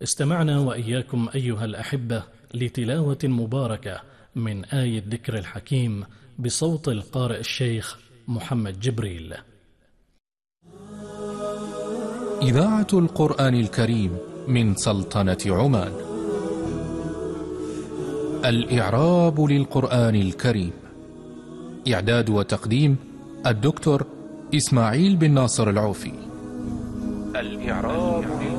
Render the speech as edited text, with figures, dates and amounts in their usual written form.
استمعنا وإياكم أيها الأحبة لتلاوة مباركة من آية الذكر الحكيم بصوت القارئ الشيخ محمد جبريل. إذاعة القرآن الكريم من سلطنة عمان. الإعراب للقرآن الكريم. إعداد وتقديم الدكتور إسماعيل بن ناصر العوفي. الإعراب